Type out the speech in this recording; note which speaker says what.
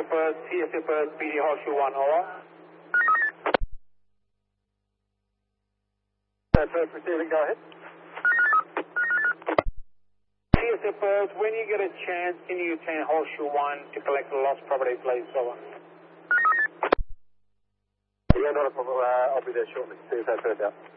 Speaker 1: TSF First, PD Horseshoe 1, over.
Speaker 2: First receiving, go ahead.
Speaker 1: TSF First, when you get a chance, can you attend Horseshoe 1 to collect the lost property, please, over?
Speaker 2: Yeah, not a problem. I'll be there shortly. See if that's heard out.